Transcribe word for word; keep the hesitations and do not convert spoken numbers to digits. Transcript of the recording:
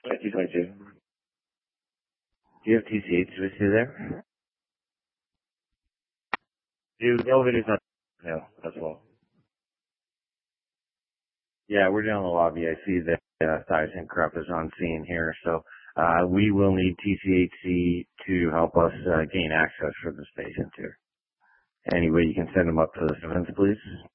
twenty-two twenty-two. Do you have T C H with you there? Do the elevator's not no, that's well. Yeah, we're down in the lobby. I see that uh, Thiogen Corrupt is on scene here, so uh, we will need T C H C to help us uh, gain access for this patient here. Any way you can send them up to the sevens, please?